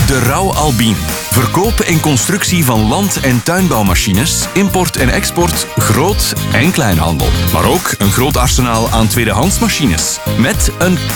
De Rauw Albin. Verkoop en constructie van land- en tuinbouwmachines, import en export, groot- en kleinhandel. Maar ook een groot arsenaal aan tweedehandsmachines. Met een